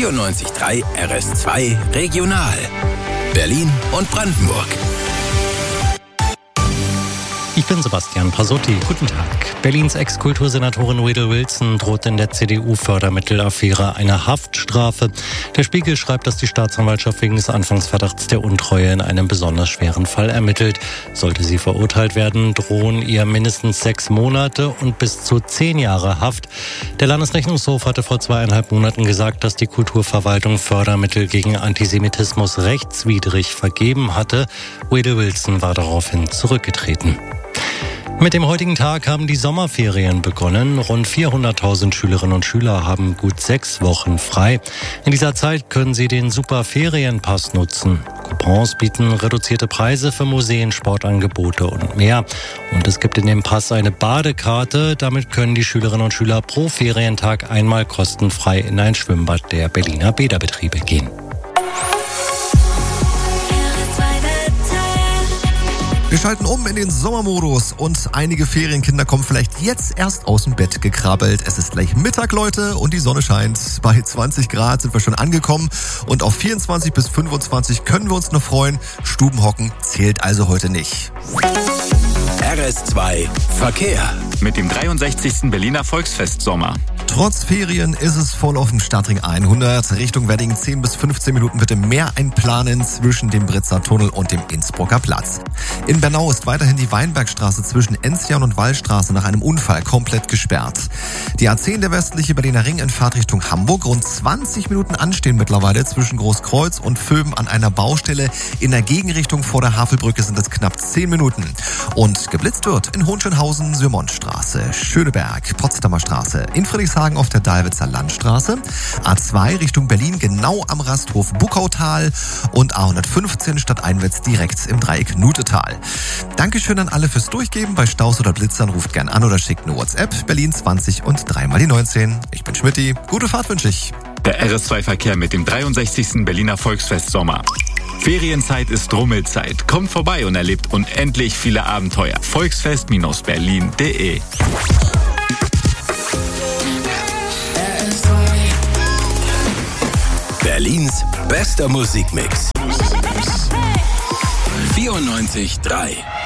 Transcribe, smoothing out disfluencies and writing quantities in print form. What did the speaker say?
94.3 RS2 Regional. Berlin und Brandenburg. Ich bin Sebastian Pasotti. Guten Tag. Berlins Ex-Kultursenatorin Wedel Wilson droht in der CDU-Fördermittelaffäre eine Haftstrafe. Der Spiegel schreibt, dass die Staatsanwaltschaft wegen des Anfangsverdachts der Untreue in einem besonders schweren Fall ermittelt. Sollte sie verurteilt werden, drohen ihr mindestens 6 Monate und bis zu 10 Jahre Haft. Der Landesrechnungshof hatte vor 2,5 Monaten gesagt, dass die Kulturverwaltung Fördermittel gegen Antisemitismus rechtswidrig vergeben hatte. Wedel Wilson war daraufhin zurückgetreten. Mit dem heutigen Tag haben die Sommerferien begonnen. Rund 400.000 Schülerinnen und Schüler haben gut 6 Wochen frei. In dieser Zeit können sie den Superferienpass nutzen. Coupons bieten reduzierte Preise für Museen, Sportangebote und mehr. Und es gibt in dem Pass eine Badekarte. Damit können die Schülerinnen und Schüler pro Ferientag einmal kostenfrei in ein Schwimmbad der Berliner Bäderbetriebe gehen. Wir schalten um in den Sommermodus und einige Ferienkinder kommen vielleicht jetzt erst aus dem Bett gekrabbelt. Es ist gleich Mittag, Leute, und die Sonne scheint. Bei 20 Grad sind wir schon angekommen und auf 24 bis 25 können wir uns noch freuen. Stubenhocken zählt also heute nicht. RS2 Verkehr. Mit dem 63. Berliner Volksfest-Sommer. Trotz Ferien ist es voll auf dem Stadtring 100. Richtung Wedding 10 bis 15 Minuten bitte mehr einplanen zwischen dem Britzer Tunnel und dem Innsbrucker Platz. In Bernau ist weiterhin die Weinbergstraße zwischen Enzian und Wallstraße nach einem Unfall komplett gesperrt. Die A10, der westliche Berliner Ring in Fahrtrichtung Hamburg. Rund 20 Minuten anstehen mittlerweile zwischen Großkreuz und Vöben an einer Baustelle. In der Gegenrichtung vor der Havelbrücke sind es knapp 10 Minuten. Und geblitzt wird in Hohenschönhausen, Syrmonstraße, Schöneberg, Potsdamer Straße, in Friedrichshagen auf der Dalwitzer Landstraße, A2 Richtung Berlin genau am Rasthof Buckautal und A115 stadteinwärts direkt im Dreieck Nutetal. Dankeschön an alle fürs Durchgeben. Bei Staus oder Blitzern ruft gern an oder schickt eine WhatsApp. Berlin 20 und 3 mal die 19. Ich bin Schmitty. Gute Fahrt wünsche ich. Der RS2-Verkehr mit dem 63. Berliner Volksfest-Sommer. Ferienzeit ist Rummelzeit. Kommt vorbei und erlebt unendlich viele Abenteuer. Volksfest-berlin.de. Berlins bester Musikmix. 94.3